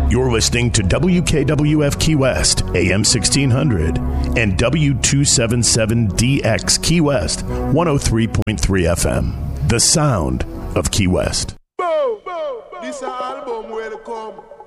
You're listening to WKWF Key West, AM 1600, and W277DX Key West, 103.3 FM. The sound of Key West. This album will come